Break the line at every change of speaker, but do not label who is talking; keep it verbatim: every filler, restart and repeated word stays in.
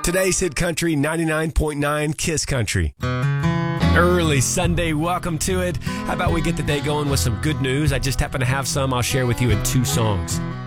Today's Hit Country ninety-nine point nine Kiss Country. Early Sunday, welcome to it. How about we get the day going with some good news? I just happen to have some I'll share with you in two songs.